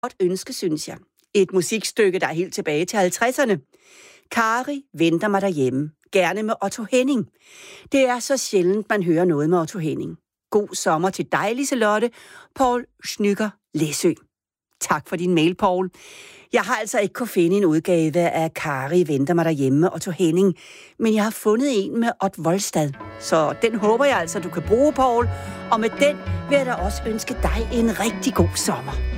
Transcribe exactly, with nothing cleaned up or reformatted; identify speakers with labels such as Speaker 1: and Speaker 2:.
Speaker 1: godt ønske, synes jeg. Et musikstykke, der er helt tilbage til halvtredserne. Kari venter mig derhjemme. Gerne med Otto Henning. Det er så sjældent, man hører noget med Otto Henning. God sommer til dig, Liselotte. Poul Schnücker, Læsø. Tak for din mail, Poul. Jeg har altså ikke kunne finde en udgave af Kari venter mig derhjemme med Otto Henning, men jeg har fundet en med Ott Voldstad. Så den håber jeg altså, du kan bruge, Poul. Og med den vil jeg da også ønske dig en rigtig god sommer.